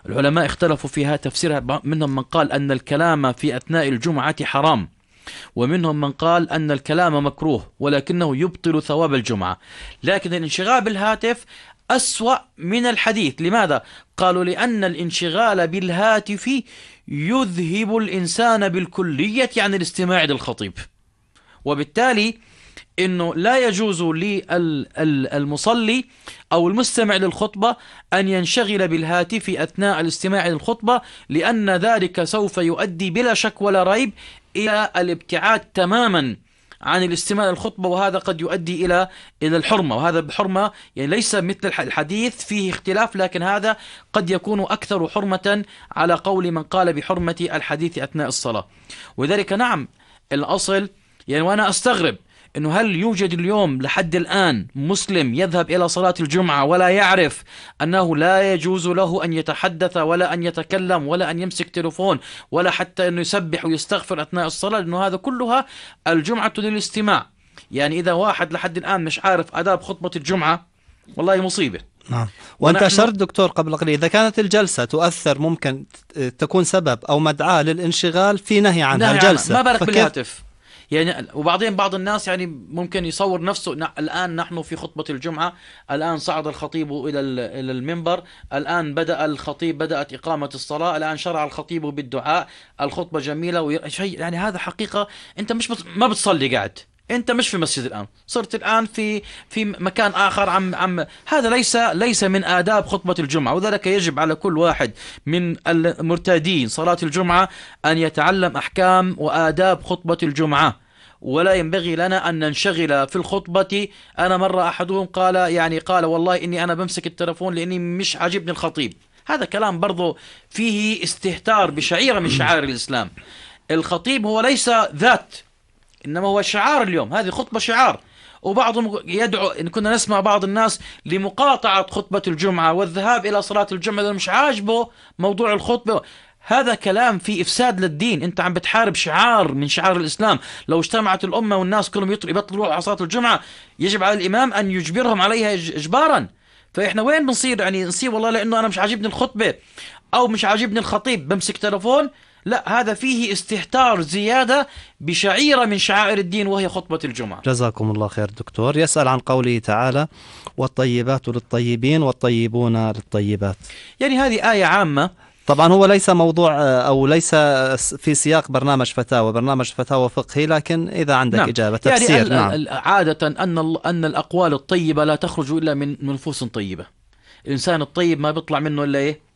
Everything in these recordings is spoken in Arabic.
العلماء اختلفوا فيها تفسيرها، منهم من قال أن الكلام في أثناء الجمعة حرام، ومنهم من قال أن الكلام مكروه ولكنه يبطل ثواب الجمعة. لكن الانشغال بالهاتف أسوأ من الحديث. لماذا؟ قالوا لأن الانشغال بالهاتف يذهب الإنسان بالكلية عن الاستماع للخطيب، وبالتالي انه لا يجوز للمصلي او المستمع للخطبة ان ينشغل بالهاتف اثناء الاستماع للخطبة، لان ذلك سوف يؤدي بلا شك ولا ريب الى الابتعاد تماما عن الاستماع للخطبة، وهذا قد يؤدي الى الحرمة، وهذا بحرمة يعني ليس مثل الحديث فيه اختلاف، لكن هذا قد يكون اكثر حرمة على قول من قال بحرمة الحديث اثناء الصلاة. وذلك نعم الاصل يعني، وانا استغرب انه هل يوجد اليوم لحد الآن مسلم يذهب إلى صلاة الجمعة ولا يعرف أنه لا يجوز له أن يتحدث ولا أن يتكلم ولا أن يمسك تلفون ولا حتى أنه يسبح ويستغفر أثناء الصلاة، لأنه هذا كلها الجمعة للاستماع. يعني إذا واحد لحد الآن مش عارف آداب خطبة الجمعة، والله مصيبة. نعم. وأنت أشرت دكتور قبل قليل إذا كانت الجلسة تؤثر ممكن تكون سبب أو مدعاة للانشغال في نهي عنها الجلسة، ما بالك بالهاتف يعني. وبعدين بعض الناس يعني ممكن يصور نفسه الآن نحن في خطبة الجمعة، الآن صعد الخطيب إلى المنبر، الآن بدأ الخطيب، بدأت إقامة الصلاة، الآن شرع الخطيب بالدعاء، الخطبة جميلة شيء يعني. هذا حقيقة أنت ما بتصلي قاعد، أنت مش في مسجد الآن، صرت الآن في مكان آخر. هذا ليس من آداب خطبة الجمعة، وذلك يجب على كل واحد من المرتادين صلاة الجمعة أن يتعلم أحكام وآداب خطبة الجمعة، ولا ينبغي لنا أن ننشغل في الخطبة. أنا مرة أحدهم قال والله إني أنا بمسك التلفون لأني مش عاجبني الخطيب. هذا كلام برضو فيه استهتار بشعيرة من شعائر الإسلام. الخطيب هو ليس ذات، إنما هو شعار. اليوم هذه خطبة شعار، وبعضهم يدعو، إن كنا نسمع بعض الناس لمقاطعة خطبة الجمعة والذهاب إلى صلاة الجمعة إذا مش عاجبه موضوع الخطبة. هذا كلام في إفساد للدين، أنت عم بتحارب شعار من شعار الإسلام. لو اجتمعت الأمة والناس كلهم يبطلوا على صلاة الجمعة، يجب على الإمام أن يجبرهم عليها إجبارا. فإحنا وين بنصير يعني نصير والله لأنه أنا مش عاجبني الخطبة أو مش عاجبني الخطيب بمسك تلفون؟ لا، هذا فيه استهتار زيادة بشعيرة من شعائر الدين وهي خطبة الجمعة. جزاكم الله خير دكتور. يسأل عن قوله تعالى والطيبات للطيبين والطيبون للطيبات، يعني هذه آية عامة. طبعا هو ليس موضوع أو ليس في سياق برنامج فتاوى فقهي، لكن إذا عندك إجابة تفسير. يعني عادة أن الأقوال الطيبة لا تخرج إلا من نفوس طيبة. الإنسان الطيب ما بيطلع منه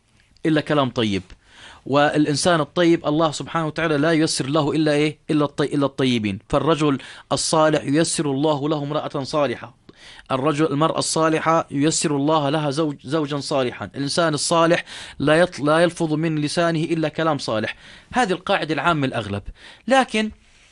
إلا كلام طيب، والإنسان الطيب الله سبحانه وتعالى لا ييسر له إلا الطيبين. فالرجل الصالح ييسر الله له امرأة صالحة، المرأة الصالحة ييسر الله لها زوجا صالحا، الإنسان الصالح لا يلفظ من لسانه إلا كلام صالح. هذه القاعدة العامة الأغلب. لكن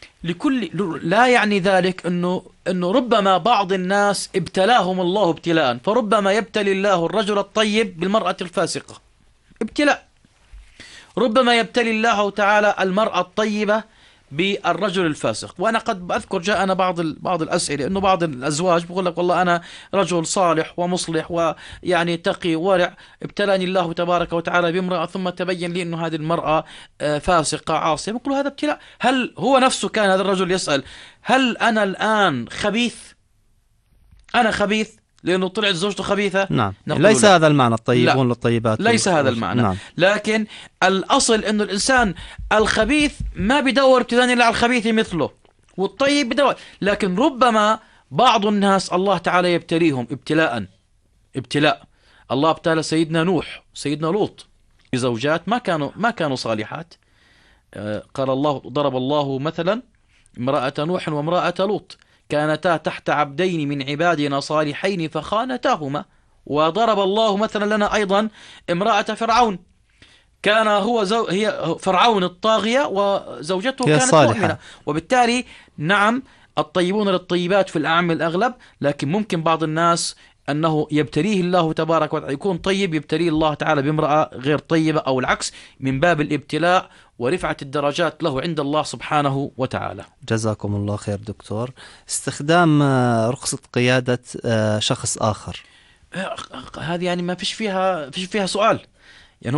لا يعني ذلك أنه ربما بعض الناس ابتلاهم الله ابتلاء، فربما يبتلي الله الرجل الطيب بالمرأة الفاسقة ابتلاء، ربما يبتلي الله تعالى المرأة الطيبة بالرجل الفاسق. وأنا قد أذكر جاءنا بعض الأسئلة أنه بعض الأزواج بيقول لك والله أنا رجل صالح ومصلح ويعني تقي ورع، ابتلاني الله تبارك وتعالى بامرأة ثم تبين لي أنه هذه المرأة فاسقة عاصية. بيقول هذا ابتلاء. هل هو نفسه كان هذا الرجل يسأل هل أنا الآن خبيث؟ أنا خبيث لأنه طلعت زوجته خبيثة؟ نعم. ليس هذا المعنى الطيبون للطيبات، ليس هذا المعنى. نعم. لكن الأصل أنه الإنسان الخبيث ما بدور ابتلاء إلا على الخبيث مثله، والطيب بدور. لكن ربما بعض الناس الله تعالى يبتليهم ابتلاء. الله ابتلى سيدنا نوح، سيدنا لوط بزوجات ما كانوا صالحات. قال الله ضرب الله مثلا امرأة نوح وامرأة لوط كانتا تحت عبدين من عبادنا صالحين فخانتاهما. وضرب الله مثلا لنا أيضا امرأة فرعون، كان هي فرعون الطاغية وزوجته كانت مؤمنة. وبالتالي نعم الطيبون للطيبات في الأعم الأغلب، لكن ممكن بعض الناس أنه يبتليه الله تبارك وتعالى يكون طيب، يبتليه الله تعالى بامرأة غير طيبة أو العكس، من باب الابتلاء ورفعة الدرجات له عند الله سبحانه وتعالى. جزاكم الله خير دكتور. استخدام رخصة قيادة شخص آخر، هذه يعني ما فيش فيها سؤال.